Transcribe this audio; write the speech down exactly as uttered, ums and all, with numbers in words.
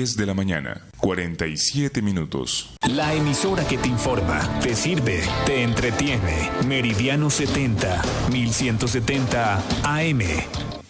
diez de la mañana, cuarenta y siete minutos. La emisora que te informa, te sirve, te entretiene. Meridiano setenta, mil ciento setenta A M.